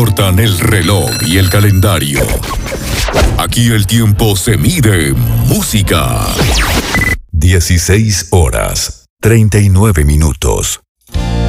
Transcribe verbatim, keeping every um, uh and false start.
Cortan el reloj y el calendario. Aquí el tiempo se mide en música. dieciséis horas, treinta y nueve minutos.